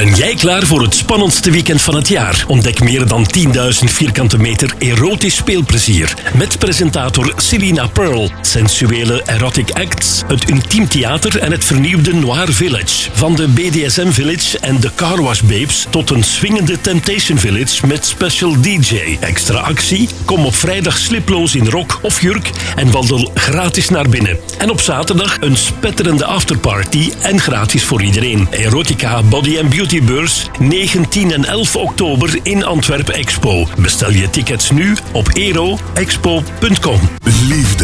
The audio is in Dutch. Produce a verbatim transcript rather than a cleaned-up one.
Ben jij klaar voor het spannendste weekend van het jaar? Ontdek meer dan tienduizend vierkante meter erotisch speelplezier. Met presentator Selina Pearl, sensuele erotic acts, het Intiem Theater en het vernieuwde Noir Village. Van de B D S M Village en de Car Wash Babes tot een swingende Temptation Village met special D J. Extra actie? Kom op vrijdag sliploos in rok of jurk en wandel gratis naar binnen. En op zaterdag een spetterende afterparty en gratis voor iedereen. Erotica Body and Beauty Beurs, negen, tien en elf oktober in Antwerp Expo. Bestel je tickets nu op ero expo punt com. Liefde,